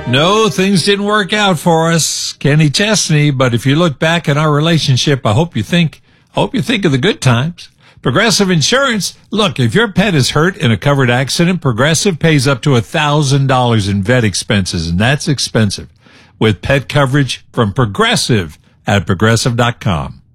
No, things didn't work out for us, Kenny Chesney, but if you look back at our relationship, I hope you think of the good times. Progressive Insurance. Look, if your pet is hurt in a covered accident, Progressive pays up to $1,000 in vet expenses, and that's expensive. With pet coverage from Progressive at Progressive.com.